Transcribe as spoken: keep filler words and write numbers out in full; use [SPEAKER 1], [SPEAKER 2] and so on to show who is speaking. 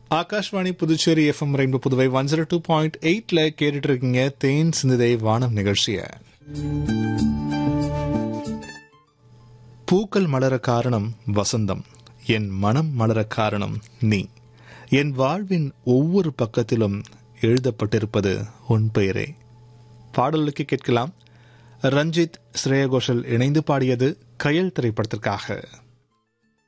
[SPEAKER 1] Akashvani Puducherry FM rainbow Puduvai one zero two point எயிட்ல கேட்டுட்டு இருக்கீங்க தேன் சிந்துதை வானம் நிகழ்ச்சிய. பூக்கள் மலர காரணம் வசந்தம், என் மனம் மலர காரணம் நீ, என் வாழ்வின் ஒவ்வொரு பக்கத்திலும் எழுதப்பட்டிருப்பது உன் பெயரே. பாடலுக்கு கேட்கலாம். ரஞ்சித், ஸ்ரேயா கோஷல் இணைந்து பாடியது கயல் திரைப்படத்திற்காக.